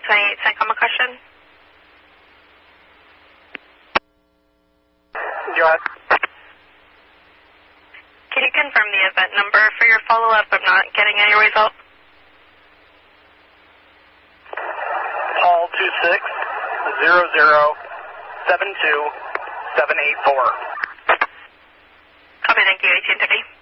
28 Syncoma question. Go ahead. Can you confirm the event number for your follow-up? I'm not getting any results. Call 26-00-72784. Copy, thank you, 1830.